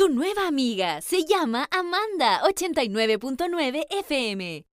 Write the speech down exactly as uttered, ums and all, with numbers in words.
Tu nueva amiga se llama Amanda ochenta y nueve punto nueve F M.